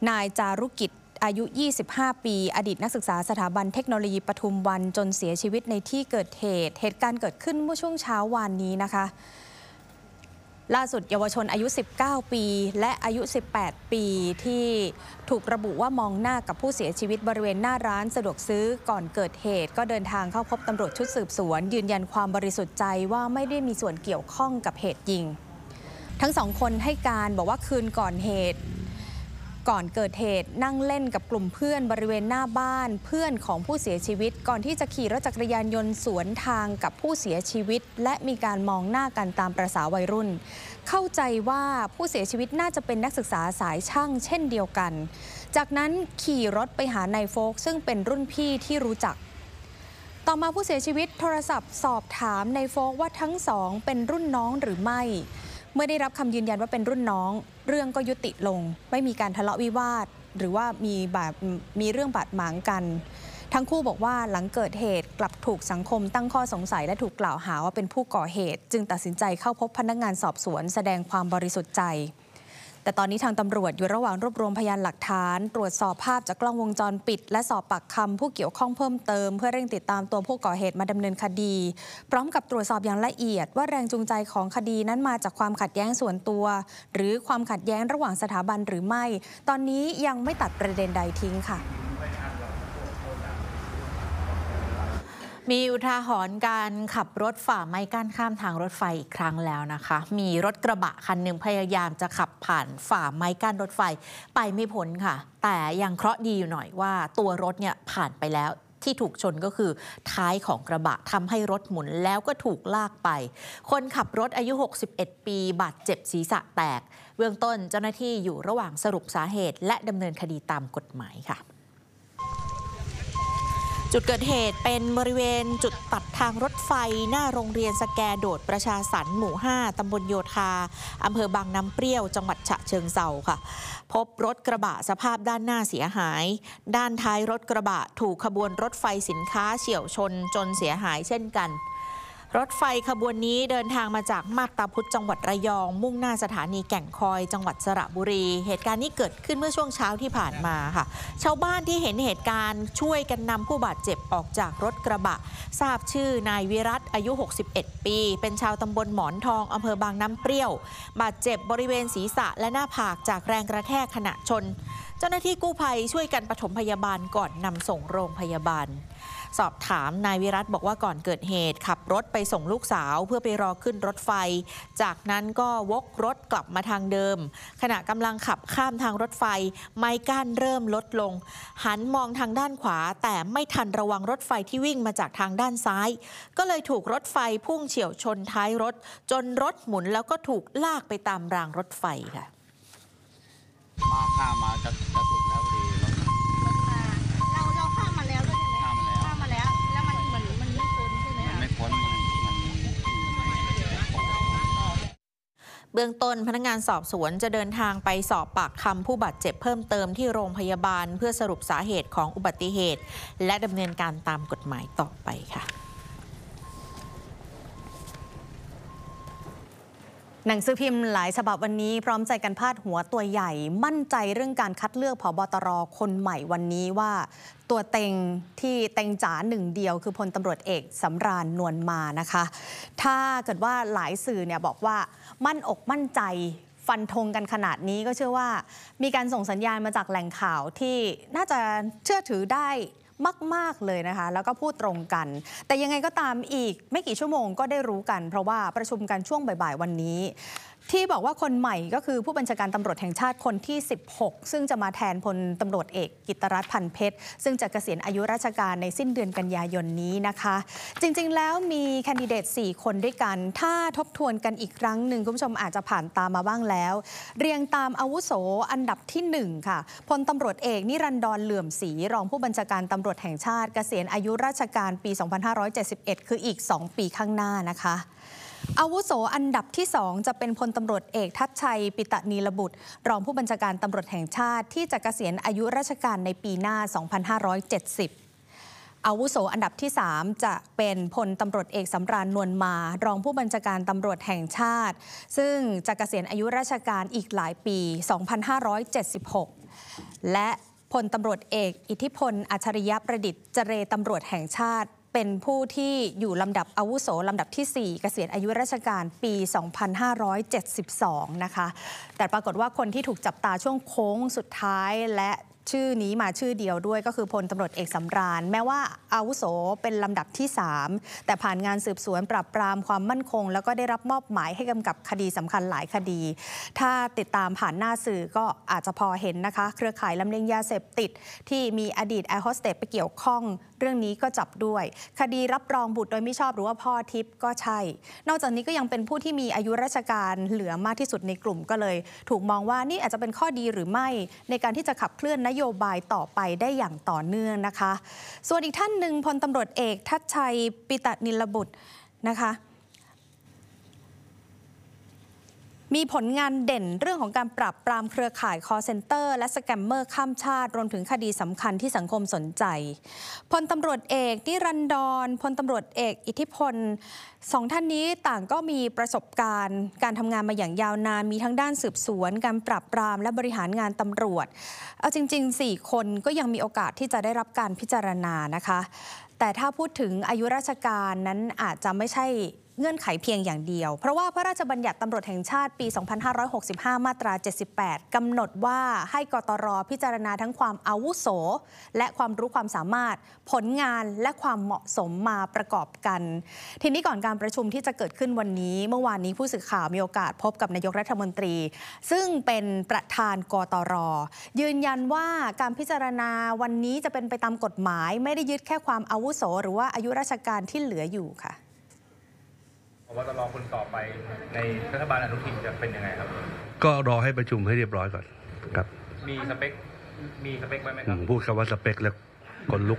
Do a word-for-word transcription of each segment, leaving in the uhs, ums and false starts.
นายจารุกิจอายุ ยี่สิบห้า ปี อดีตนักศึกษาสถาบันเทคโนโลยีปทุมวันจนเสียชีวิตในที่เกิดเหตุ เหตุการณ์เกิดขึ้นเมื่อช่วงเช้าวานนี้นะคะล่าสุดเยาวชนอายุ สิบเก้า ปีและอายุ สิบแปด ปีที่ถูกระบุว่ามองหน้ากับผู้เสียชีวิตบริเวณหน้าร้านสะดวกซื้อก่อนเกิดเหตุก็เดินทางเข้าพบตำรวจชุดสืบสวนยืนยันความบริสุทธิ์ใจว่าไม่ได้มีส่วนเกี่ยวข้องกับเหตุยิงทั้งสองคนให้การบอกว่าคืนก่อนเหตุก่อนเกิดเหตุนั่งเล่นกับกลุ่มเพื่อนบริเวณหน้าบ้านเพื่อนของผู้เสียชีวิตก่อนที่จะขี่รถจักรยานยนต์สวนทางกับผู้เสียชีวิตและมีการมองหน้ากันตามประสาวัยรุ่นเข้าใจว่าผู้เสียชีวิตน่าจะเป็นนักศึกษาสายช่างเช่นเดียวกันจากนั้นขี่รถไปหานายโฟกซึ่งเป็นรุ่นพี่ที่รู้จักต่อมาผู้เสียชีวิตโทรศัพท์สอบถามนายโฟกว่าทั้งสองเป็นรุ่นน้องหรือไม่เมื่อได้รับคำยืนยันว่าเป็นรุ่นน้องเรื่องก็ยุติลงไม่มีการทะเลาะวิวาทหรือว่ามีแบบมีเรื่องบาดหมางกันทั้งคู่บอกว่าหลังเกิดเหตุกลับถูกสังคมตั้งข้อสงสัยและถูกกล่าวหาว่าเป็นผู้ก่อเหตุจึงตัดสินใจเข้าพบพนักงานสอบสวนแสดงความบริสุทธิ์ใจแต่ตอนนี้ทางตำรวจอยู่ระหว่างรวบรวมพยานหลักฐานตรวจสอบภาพจากกล้องวงจรปิดและสอบปากคำผู้เกี่ยวข้องเพิ่มเติมเพื่อเร่งติดตามตัวผู้ก่อเหตุมาดำเนินคดีพร้อมกับตรวจสอบอย่างละเอียดว่าแรงจูงใจของคดีนั้นมาจากความขัดแย้งส่วนตัวหรือความขัดแย้งระหว่างสถาบันหรือไม่ตอนนี้ยังไม่ตัดประเด็นใดทิ้งค่ะมีอุทาหรณ์การขับรถฝ่าไม้กั้นข้ามทางรถไฟอีกครั้งแล้วนะคะมีรถกระบะคันหนึ่งพยายามจะขับผ่านฝ่าไม้กั้นรถไฟไปไม่พ้นค่ะแต่ยังเคราะห์ดีอยู่หน่อยว่าตัวรถเนี่ยผ่านไปแล้วที่ถูกชนก็คือท้ายของกระบะทำให้รถหมุนแล้วก็ถูกลากไปคนขับรถอายุหกสิบเอ็ดปีบาดเจ็บศีรษะแตกเบื้องต้นเจ้าหน้าที่อยู่ระหว่างสรุปสาเหตุและดำเนินคดีตามกฎหมายค่ะจุดเกิดเหตุเป็นบริเวณจุดตัดทางรถไฟหน้าโรงเรียนสแกโดดประชาสรรค์หมู่ห้าตำบลโยธาอำเภอบางน้ำเปรี้ยวจังหวัดฉะเชิงเทราค่ะพบรถกระบะสภาพด้านหน้าเสียหายด้านท้ายรถกระบะถูกขบวนรถไฟสินค้าเฉี่ยวชนจนเสียหายเช่นกันรถไฟขบวนนี้เดินทางมาจากมาบตาพุธจังหวัดระยองมุ่งหน้าสถานีแก่งคอยจังหวัดสระบุรีเหตุการณ์นี้เกิดขึ้นเมื่อช่วงเช้าที่ผ่านมาค่ะชาวบ้านที่เห็นเหตุการณ์ช่วยกันนำผู้บาดเจ็บออกจากรถกระบะทราบชื่อนายวิรัตอายุหกสิบเอ็ดปีเป็นชาวตำบลหมอนทองอำเภอบางน้ำเปรี้ยวบาดเจ็บบริเวณศีรษะและหน้าผากจากแรงกระแทกขณะชนเจ้าหน้าที่กู้ภัยช่วยกันปฐมพยาบาลก่อนนำส่งโรงพยาบาลสอบถามนายวิรัตบอกว่าก่อนเกิดเหตุขับรถไปส่งลูกสาวเพื่อไปรอขึ้นรถไฟจากนั้นก็วกรถกลับมาทางเดิมขณะกำลังขับข้ามทางรถไฟไม้กั้นเริ่มลดลงหันมองทางด้านขวาแต่ไม่ทันระวังรถไฟที่วิ่งมาจากทางด้านซ้ายก็เลยถูกรถไฟพุ่งเฉี่ยวชนท้ายรถจนรถหมุนแล้วก็ถูกลากไปตามรางรถไฟค่ะมาข้ามมาจะจะสุดแล้วพอดีเราเราข้ามมาแล้วด้วยใช่ไหมข้ามมาแล้วข้ามมาแล้วแล้วมันเหมือนมันไม่พ้นใช่ไหมมันไม่พ้นมันเบื้องต้นพนักงานสอบสวนจะเดินทางไปสอบปากคำผู้บาดเจ็บเพิ่มเติมที่โรงพยาบาลเพื่อสรุปสาเหตุของอุบัติเหตุและดำเนินการตามกฎหมายต่อไปค่ะหนังสือพิมพ์หลายฉบับวันนี้พร้อมใจกันพาดหัวตัวใหญ่มั่นใจเรื่องการคัดเลือกผบตรคนใหม่วันนี้ว่าตัวเต็งที่เต็งจ๋าหนึ่งเดียวคือพลตำรวจเอกสำราญนวลมานะคะถ้าเกิดว่าหลายสื่อเนี่ยบอกว่ามั่นอกมั่นใจฟันธงกันขนาดนี้ก็เชื่อว่ามีการส่งสัญญาณมาจากแหล่งข่าวที่น่าจะเชื่อถือได้มากๆเลยนะคะแล้วก็พูดตรงกันแต่ยังไงก็ตามอีกไม่กี่ชั่วโมงก็ได้รู้กันเพราะว่าประชุมกันช่วงบ่ายๆวันนี้ที่บอกว่าคนใหม่ก็คือผู้บัญชาการตำรวจแห่งชาติคนที่สิบหกซึ่งจะมาแทนพลตำรวจเอกกิตติรัตน์พันเพชรซึ่งจะเกษียณอายุราชการในสิ้นเดือนกันยายนนี้นะคะจริงๆแล้วมีแคนดิเดตสี่คนด้วยกันถ้าทบทวนกันอีกครั้งหนึ่งคุณผู้ชมอาจจะผ่านตามมาบ้างแล้วเรียงตามอาวุโสอันดับที่หนึ่งค่ะพลตำรวจเอกนิรันดรเหลื่อมศรีรองผู้บัญชาการตำรวจแห่งชาติเกษียณอายุราชการปีสองพันห้าร้อยเจ็ดสิบเอ็ดคืออีกสองปีข้างหน้านะคะอาวุโสอันดับที่สองจะเป็นพลตำรวจเอกทัชชัยปิตะนีรบุตรรองผู้บัญชาการตำรวจแห่งชาติที่จะเกษียณอายุราชการในปีหน้าสองพันห้าร้อยเจ็ดสิบอาวุโสอันดับที่สามจะเป็นพลตำรวจเอกสำราญนวลมารองผู้บัญชาการตำรวจแห่งชาติซึ่งจะเกษียณอายุราชการอีกหลายปีสองพันห้าร้อยเจ็ดสิบหกและพลตำรวจเอกอิทธิพลอัจฉริยประดิษฐ์เจรตำรวจแห่งชาติเป็นผู้ที่อยู่ลำดับอาวุโสลำดับที่สี่เกษียณอายุราชการปี สองพันห้าร้อยเจ็ดสิบสอง นะคะแต่ปรากฏว่าคนที่ถูกจับตาช่วงโค้งสุดท้ายและชื่อนี้มาชื่อเดียวด้วยก็คือพลตำรวจเอกสำราญแม้ว่าอาวุโสเป็นลำดับที่สามแต่ผ่านงานสืบสวนปราบปรามความมั่นคงแล้วก็ได้รับมอบหมายให้กำกับคดีสำคัญหลายคดี ถ้าติดตามผ่านหน้าสื่อก็อาจจะพอเห็นนะคะเครือข่ายลำเลียงยาเสพติดที่มีอดีตแอร์โฮสเตสไปเกี่ยวข้องเรื่องนี้ก็จับด้วยคดีรับรองบุตรโดยไม่ชอบหรือว่าพ่อทิพย์ก็ใช่นอกจากนี้ก็ยังเป็นผู้ที่มีอายุราชการเหลือมากที่สุดในกลุ่มก็เลยถูกมองว่านี่อาจจะเป็นข้อดีหรือไม่ในการที่จะขับเคลื่อนนโยบายต่อไปได้อย่างต่อเนื่องนะคะส่วนอีกท่านหนึ่งพลตำรวจเอกทัชชัยปิตนิลบุตรนะคะมีผลงานเด่นเรื่องของการปราบปรามเครือข่าย call center และสแกมเมอร์ข้ามชาติรวมถึงคดีสำคัญที่สังคมสนใจพลตำรวจเอกนิรันดรพลตำรวจเอกอิทธิพลสองท่านนี้ต่างก็มีประสบการณ์การทำงานมาอย่างยาวนานมีทั้งด้านสืบสวนการปราบปรามและบริหารงานตำรวจเอาจริงๆสี่คนก็ยังมีโอกาสที่จะได้รับการพิจารณานะคะแต่ถ้าพูดถึงอายุราชการนั้นอาจจะไม่ใช่เงื่อนไขเพียงอย่างเดียวเพราะว่าพระราชบัญญัติตำรวจแห่งชาติปี สองพันห้าร้อยหกสิบห้า มาตรา เจ็ดสิบแปด กำหนดว่าให้กตร.พิจารณาทั้งความอาวุโสและความรู้ความสามารถผลงานและความเหมาะสมมาประกอบกันทีนี้ก่อนการประชุมที่จะเกิดขึ้นวันนี้เมื่อวานนี้ผู้สื่อข่าวมีโอกาสพบกับนายกรัฐมนตรีซึ่งเป็นประธานกตร.ยืนยันว่าการพิจารณาวันนี้จะเป็นไปตามกฎหมายไม่ได้ยึดแค่ความอาวุโสหรือว่าอายุราชการที่เหลืออยู่ค่ะผบ.ตร.คนต่อไปในรัฐบาลอนุทินจะเป็นยังไงครับก็รอให้ประชุมให้เรียบร้อยก่อนครับมีสเปคมีสเปคไว้ไหมครับพูดคำว่าสเปคแล้วคนลุก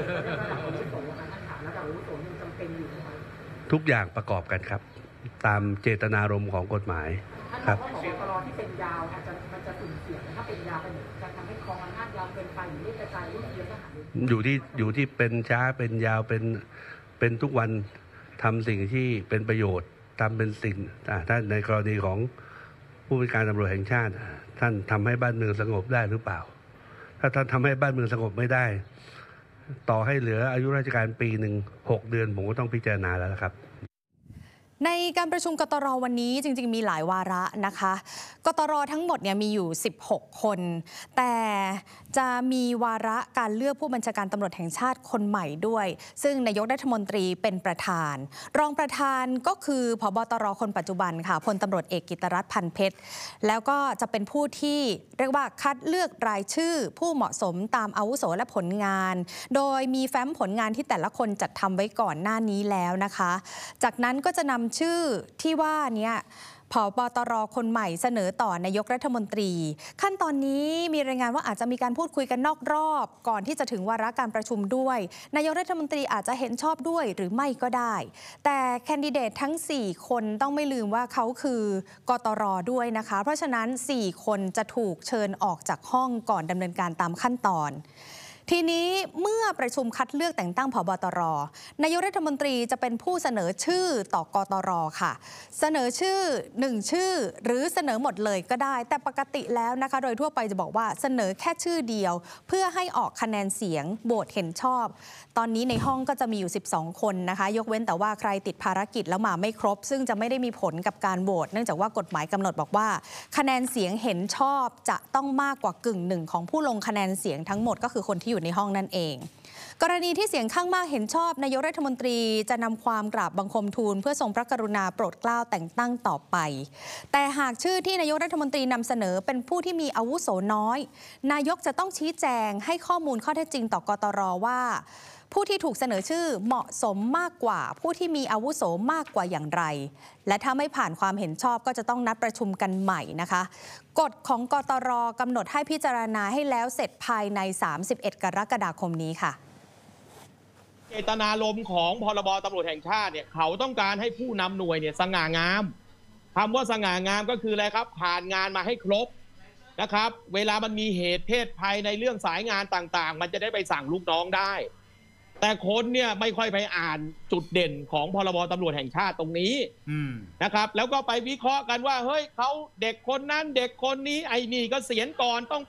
ทุกอย่างประกอบกันครับตามเจตนารมณ์ของกฎหมายครับผบ.ตร.ที่เป็นยาวอาจจะมันจะสุ่มเสี่ยงถ้าเป็นยาวไปหนึ่งจะทำให้ครองอำนาจยาวเกินไปหรือไม่กระจายรุ่นเยอะทหารอยู่ที่อยู่ที่เป็นช้าเป็นยาวเป็นเป็นทุกวันทำสิ่งที่เป็นประโยชน์ทำเป็นสิ่งท่านในกรณีของผู้บัญชาการตำรวจแห่งชาติท่านทำให้บ้านเมืองสงบได้หรือเปล่าถ้าท่านทำให้บ้านเมืองสงบไม่ได้ต่อให้เหลืออายุราชการปีหนึ่งหกเดือนผมก็ต้องพิจารณาแล้วครับในการประชุมกตร.วันนี้จริงๆมีหลายวาระนะคะกตร.ทั้งหมดเนี่ยมีอยู่สิบหกคนแต่จะมีวาระการเลือกผู้บัญชาการตำรวจแห่งชาติคนใหม่ด้วยซึ่งนายกรัฐมนตรีเป็นประธานรองประธานก็คือผบ.ตร.คนปัจจุบันค่ะพลตำรวจเอกกิตติรัตน์พันเพชรแล้วก็จะเป็นผู้ที่เรียกว่าคัดเลือกรายชื่อผู้เหมาะสมตามอาวุโสและผลงานโดยมีแฟ้มผลงานที่แต่ละคนจัดทำไว้ก่อนหน้านี้แล้วนะคะจากนั้นก็จะนำชื่อที่ว่านี้ผบ.ตร.คนใหม่เสนอต่อนายกรัฐมนตรีขั้นตอนนี้มีรายงานว่าอาจจะมีการพูดคุยกันนอกรอบก่อนที่จะถึงวาระการประชุมด้วยนายกรัฐมนตรีอาจจะเห็นชอบด้วยหรือไม่ก็ได้แต่แคนดิเดตทั้งสี่คนต้องไม่ลืมว่าเขาคือกตร.ด้วยนะคะเพราะฉะนั้นสี่คนจะถูกเชิญออกจากห้องก่อนดำเนินการตามขั้นตอนทีนี้เมื่อประชุมคัดเลือกแต่งตั้งผบ.ตร.นายกรัฐมนตรีจะเป็นผู้เสนอชื่อต่อกตร.ค่ะเสนอชื่อหนึ่งชื่อหรือเสนอหมดเลยก็ได้แต่ปกติแล้วนะคะโดยทั่วไปจะบอกว่าเสนอแค่ชื่อเดียวเพื่อให้ออกคะแนนเสียงโหวตเห็นชอบตอนนี้ในห้องก็จะมีอยู่สิบสองคนนะคะยกเว้นแต่ว่าใครติดภารกิจแล้วมาไม่ครบซึ่งจะไม่ได้มีผลกับการโหวตเนื่องจากว่ากฎหมายกำหนดบอกว่าคะแนนเสียงเห็นชอบจะต้องมากกว่ากึ่งหนึ่งของผู้ลงคะแนนเสียงทั้งหมดก็คือคนที่อยู่ในห้องนั่นเองกรณีที่เสียงข้างมากเห็นชอบนายกรัฐมนตรีจะนำความกราบบังคมทูลเพื่อทรงพระกรุณาโปรดเกล้าแต่งตั้งต่อไปแต่หากชื่อที่นายกรัฐมนตรีนำเสนอเป็นผู้ที่มีอาวุโสน้อยนายกจะต้องชี้แจงให้ข้อมูลข้อเท็จจริงต่อกตร.ว่าผู้ที่ถูกเสนอชื่อเหมาะสมมากกว่าผู้ที่มีอาวุโสมากกว่าอย่างไรและถ้าไม่ผ่านความเห็นชอบก็จะต้องนัดประชุมกันใหม่นะคะกฎของกตร.กำหนดให้พิจารณาให้แล้วเสร็จภายในสามสิบเอ็ดกรกฎาคมนี้ค่ะเจตนารมณ์ของพรบตำรวจแห่งชาติเนี่ยเขาต้องการให้ผู้นำหน่วยเนี่ยสง่างามคำว่าสง่างามก็คืออะไรครับผ่านงานมาให้ครบนะครับเวลามันมีเหตุเพศภัยในเรื่องสายงานต่างๆมันจะได้ไปสั่งลูกน้องได้แต่คนเนี่ยไม่ค่อยไปอ่านจุดเด่นของพรบตำรวจแห่งชาติตรงนี้นะครับแล้วก็ไปวิเคราะห์กันว่าเฮ้ยเขาเด็กคนนั้นเด็กคนนี้ไอ้นี่ก็เสียก่อนต้อง